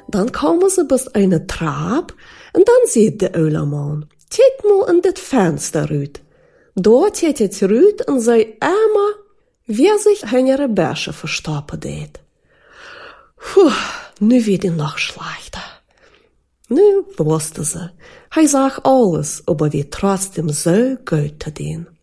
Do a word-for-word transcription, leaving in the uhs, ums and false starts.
Dan komen ze bis eine trap en dan ziet de oude man, tjit mal in dit venster uit. Dort tjit het Ruud en zei Emma, wie sich henere Bärsche verstoppen deed. Puh, nu wird ihn noch schlechter. Nu wusste sie, hij zag alles, aber wir trotzdem so gut zu den.